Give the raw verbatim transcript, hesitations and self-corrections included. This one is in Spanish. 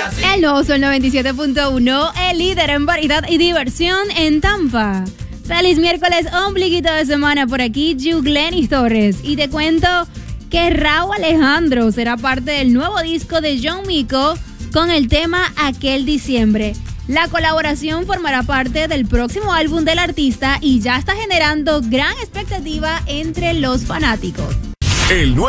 El nuevo Sol noventa y siete punto uno, el líder en variedad y diversión en Tampa. Feliz miércoles, ombliguito de semana por aquí, Yuglenis Torres. Y te cuento que Rauw Alejandro será parte del nuevo disco de John Mico con el tema Aquel Diciembre. La colaboración formará parte del próximo álbum del artista y ya está generando gran expectativa entre los fanáticos. El